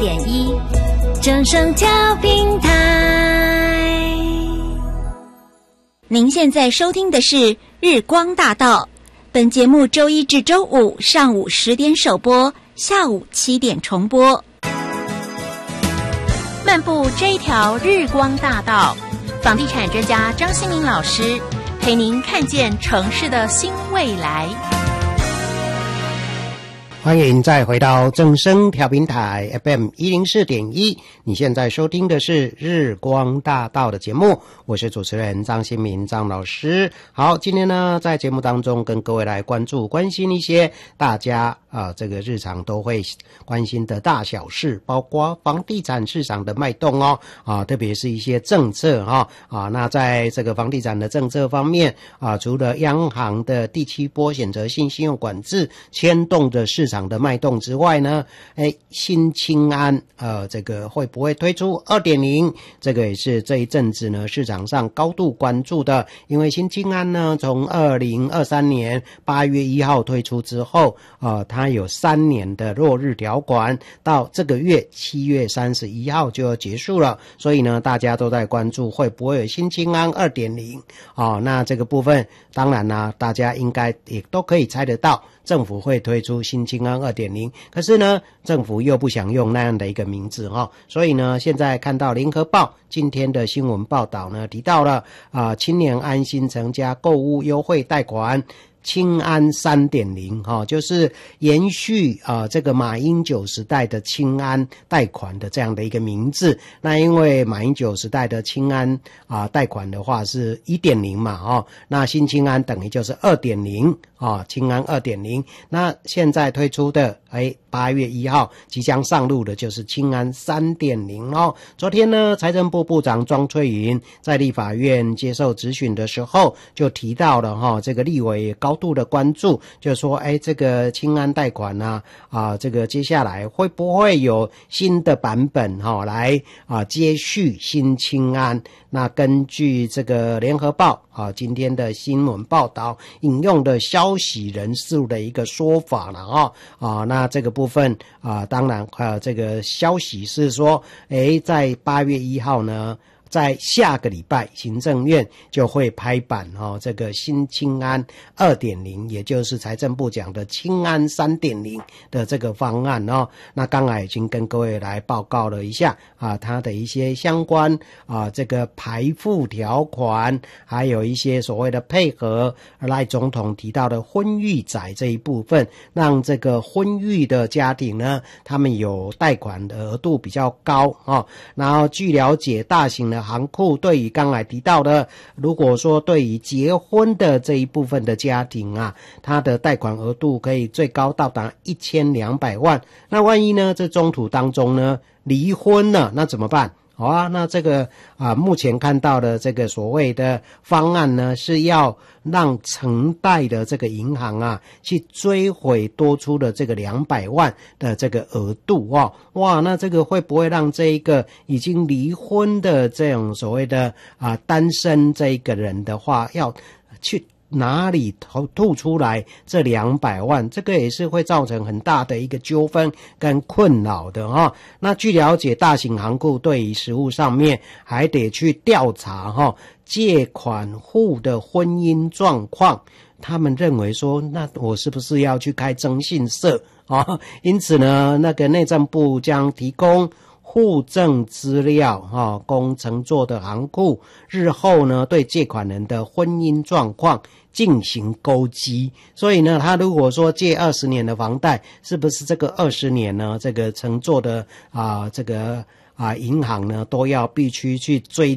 104.1正声调频台。您现在收听的是日光大道，本节目周一至周五上午10点首播，下午7点重播。 漫步这一条日光大道，房地产专家张新民老师陪您看见城市的新未来。 欢迎再回到正声调频台 FM 104.1，你现在收听的是日光大道的节目，我是主持人张新民张老师。好，今天呢在节目当中跟各位来关心一些大家这个日常都会关心的大小事，包括房地产市场的脉动特别是一些政策那在这个房地产的政策方面除了央行的第7波选择性信用管制牵动的市场的脉动之外呢，新青安这个会不会推出 2.0， 这个也是这一阵子呢市场上高度关注的。因为新青安呢从2023年8月1号推出之后它有3年的落日条款，到这个月7月31号就要结束了，所以呢大家都在关注会不会有新青安 2.0 那这个部分当然呢大家应该也都可以猜得到政府会推出新青安 2.0， 可是呢政府又不想用那样的一个名字所以呢现在看到联合报今天的新闻报道呢提到了青年安心成家购屋优惠贷款青安 3.0 就是延续这个马英九时代的青安贷款的这样的一个名字。那因为马英九时代的青安贷款的话是 1.0 嘛那新青安等于就是 2.0 青安 2.0。 那现在推出的8月1号即将上路的就是青安 3.0 昨天呢财政部部长庄翠云在立法院接受质询的时候就提到了这个立委高度的关注，就是说这个青安贷款这个接下来会不会有新的版本来接续新青安。那根据这个联合报今天的新闻报道引用的消息人士的一个说法了那这个部分当然这个消息是说在8月1号呢在下个礼拜行政院就会拍板这个新青安 2.0 也就是财政部讲的青安 3.0 的这个方案那刚才已经跟各位来报告了一下它的一些相关这个排付条款，还有一些所谓的配合赖总统提到的婚育仔这一部分，让这个婚育的家庭呢他们有贷款的额度比较高然后据了解大型的行库对于刚才提到的，如果说对于结婚的这一部分的家庭它的贷款额度可以最高到达1200万。那万一呢这中途当中呢离婚了，那怎么办？那这个目前看到的这个所谓的方案呢，是要让承贷的这个银行去追回多出的这个200万的这个额度哇，那这个会不会让这一个已经离婚的这种所谓的单身这一个人的话，要去哪里吐出来这200万，这个也是会造成很大的一个纠纷跟困扰的那据了解大型行库对于实务上面还得去调查借款户的婚姻状况，他们认为说那我是不是要去开征信社因此呢那个内政部将提供户政资料供承做的行库日后呢对借款人的婚姻状况进行勾稽。所以呢他如果说借20年的房贷，是不是这个20年呢这个承做的这个银行呢都要必须去追